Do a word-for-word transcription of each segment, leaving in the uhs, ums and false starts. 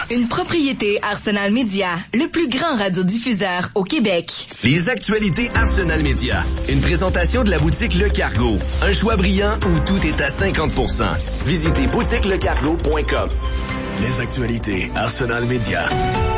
Une propriété Arsenal Média, le plus grand radiodiffuseur au Québec. Les actualités Arsenal Média. Une présentation de la boutique Le Cargo. Un choix brillant où tout est à cinquante pour cent. Visitez boutique le cargo point com. Les actualités Arsenal Média.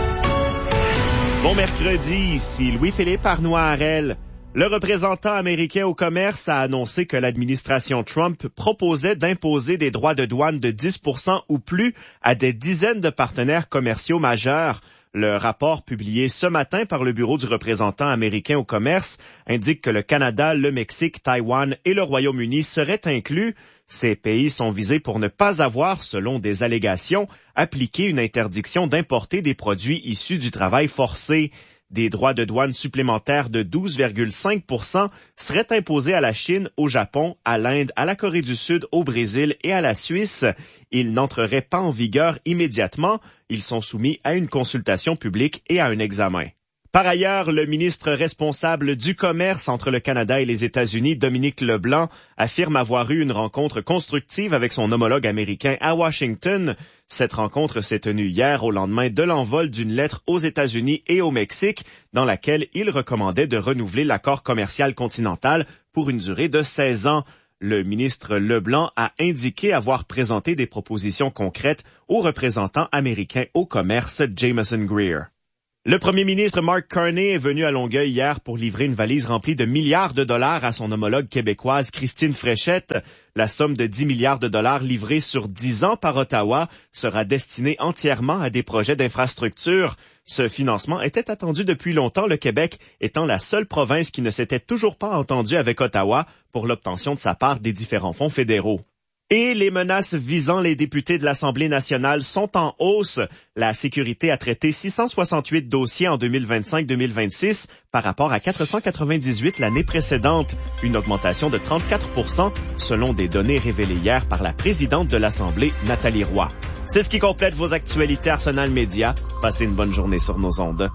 Bon mercredi, ici Louis-Philippe Arnois-Harel. Le représentant américain au commerce a annoncé que l'administration Trump proposait d'imposer des droits de douane de dix pour cent ou plus à des dizaines de partenaires commerciaux majeurs. Le rapport publié ce matin par le bureau du représentant américain au commerce indique que le Canada, le Mexique, Taïwan et le Royaume-Uni seraient inclus. Ces pays sont visés pour ne pas avoir, selon des allégations, appliqué une interdiction d'importer des produits issus du travail forcé. Des droits de douane supplémentaires de douze virgule cinq pour cent seraient imposés à la Chine, au Japon, à l'Inde, à la Corée du Sud, au Brésil et à la Suisse. Ils n'entreraient pas en vigueur immédiatement. Ils sont soumis à une consultation publique et à un examen. Par ailleurs, le ministre responsable du commerce entre le Canada et les États-Unis, Dominique Leblanc, affirme avoir eu une rencontre constructive avec son homologue américain à Washington. Cette rencontre s'est tenue hier au lendemain de l'envol d'une lettre aux États-Unis et au Mexique, dans laquelle il recommandait de renouveler l'accord commercial continental pour une durée de seize ans. Le ministre Leblanc a indiqué avoir présenté des propositions concrètes au représentant américain au commerce, Jameson Greer. Le premier ministre Mark Carney est venu à Longueuil hier pour livrer une valise remplie de milliards de dollars à son homologue québécoise Christine Fréchette. La somme de dix milliards de dollars livrée sur dix ans par Ottawa sera destinée entièrement à des projets d'infrastructure. Ce financement était attendu depuis longtemps, le Québec étant la seule province qui ne s'était toujours pas entendue avec Ottawa pour l'obtention de sa part des différents fonds fédéraux. Et les menaces visant les députés de l'Assemblée nationale sont en hausse. La sécurité a traité six cent soixante-huit dossiers en deux mille vingt-cinq deux mille vingt-six par rapport à quatre cent quatre-vingt-dix-huit l'année précédente, une augmentation de trente-quatre pour cent selon des données révélées hier par la présidente de l'Assemblée, Nathalie Roy. C'est ce qui complète vos actualités Arsenal Média. Passez une bonne journée sur nos ondes.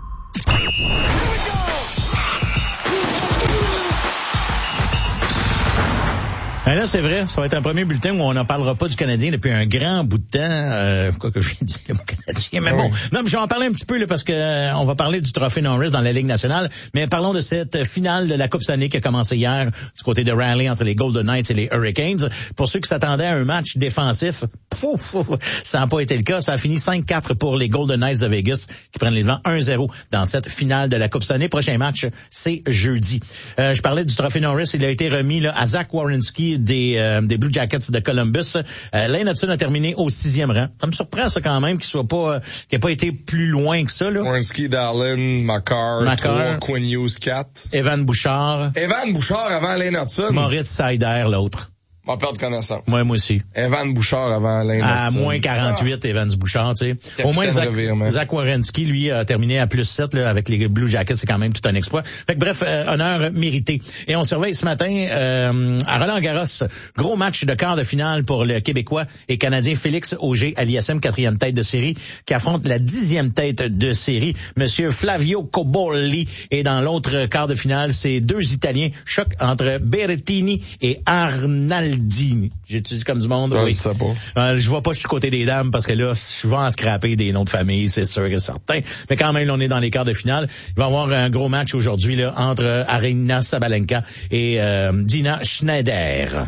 Ben là, c'est vrai, ça va être un premier bulletin où on n'en parlera pas du Canadien depuis un grand bout de temps. Euh, quoi que je dis, le Canadien, mais bon. Non, mais je vais en parler un petit peu là, parce que euh, on va parler du trophée Norris dans la Ligue nationale. Mais parlons de cette finale de la Coupe Stanley qui a commencé hier du côté de Raleigh entre les Golden Knights et les Hurricanes. Pour ceux qui s'attendaient à un match défensif, pouf, pouf, ça n'a pas été le cas. Ça a fini cinq quatre pour les Golden Knights de Vegas qui prennent les devants un zéro dans cette finale de la Coupe Stanley. Prochain match, c'est jeudi. Euh, je parlais du trophée Norris. Il a été remis là, à Zach Werenski des euh, des Blue Jackets de Columbus. Euh, Lane Hudson a terminé au sixième rang. Ça me surprend ça quand même qu'il soit pas euh, qu'il ait pas été plus loin que ça là. Werenski, Dallin, Makar, trois, Quinn Hughes, quatre. Evan Bouchard. Evan Bouchard avant Lane Hudson. Moritz Seider l'autre. On va perdre connaissance. Ouais, moi aussi. Evan Bouchard avant Lane À Hudson. moins quarante-huit, ah. Evans Bouchard, tu sais. Au moins, Zach, Zach Werenski, lui, a terminé à plus sept, là, avec les Blue Jackets. C'est quand même tout un exploit. Fait que, bref, euh, honneur mérité. Et on surveille ce matin, euh, à Roland-Garros, gros match de quart de finale pour le Québécois et Canadien Félix Auger à l'I S M, quatrième tête de série, qui affronte la dixième tête de série, Monsieur Flavio Cobolli. Et dans l'autre quart de finale, c'est deux Italiens. Choc entre Berrettini et Arnaldi. J'utilise comme du monde, ouais, oui. Je sais pas. Euh, je vois pas du côté des dames parce que là, je vais en scraper des noms de famille, c'est sûr et certain. Mais quand même, là, on est dans les quarts de finale. Il va y avoir un gros match aujourd'hui là entre Aryna Sabalenka et euh, Dina Schneider.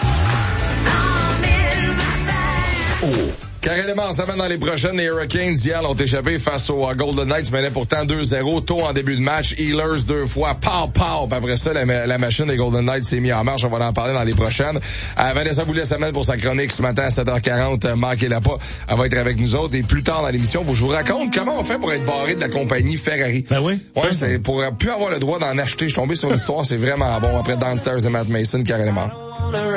Oh. Carrément, en semaine dans les prochaines, les Hurricanes hier ont échappé face aux Golden Knights, menaient pourtant deux zéro tôt en début de match. Healers deux fois, pow, pow. Puis après ça, la, la machine des Golden Knights s'est mise en marche. On va en parler dans les prochaines. Euh, Vanessa Boulay-Semaine pour sa chronique ce matin à sept heures quarante. Euh, manquez-la pas. Elle va être avec nous autres. Et plus tard dans l'émission, je vous raconte comment on fait pour être barré de la compagnie Ferrari. Ben oui. Ouais, c'est pour plus avoir le droit d'en acheter. Je suis tombé sur l'histoire. C'est vraiment bon. Après Downstairs et Matt Mason, carrément.